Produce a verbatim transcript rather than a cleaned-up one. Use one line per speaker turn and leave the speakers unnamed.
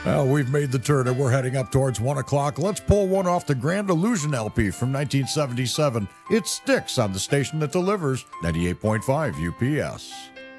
Well, we've made the turn and we're heading up towards one o'clock. Let's pull one off the Grand Illusion L P from nineteen seventy-seven. It Sticks on the station that delivers ninety-eight point five U P S.